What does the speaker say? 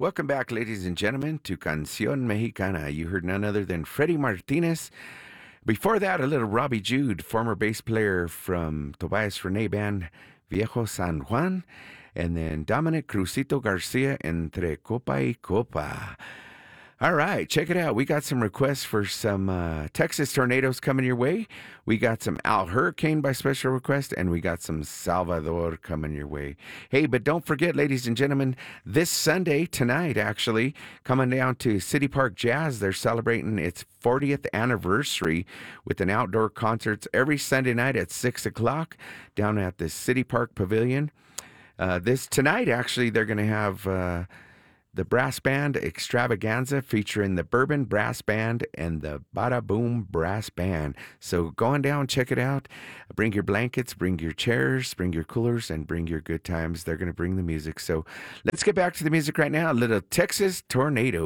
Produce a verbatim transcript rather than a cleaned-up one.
Welcome back, ladies and gentlemen, to Canción Mexicana. You heard none other than Freddie Martinez. Before that, a little Robbie Jude, former bass player from Tobias Rene band Viejo San Juan. And then Dominic Crucito Garcia, Entre Copa y Copa. All right, check it out. We got some requests for some uh, Texas tornadoes coming your way. We got some Al Hurricane by special request, and we got some Salvador coming your way. Hey, but don't forget, ladies and gentlemen, this Sunday, tonight actually, coming down to City Park Jazz, they're celebrating its fortieth anniversary with an outdoor concerts every Sunday night at six o'clock down at the City Park Pavilion. Uh, this tonight, actually, they're going to have... Uh, the Brass Band Extravaganza featuring the Bourbon Brass Band and the Bada Boom Brass Band. So go on down, check it out. Bring your blankets, bring your chairs, bring your coolers, and bring your good times. They're going to bring the music. So let's get back to the music right now. A little Texas Tornado.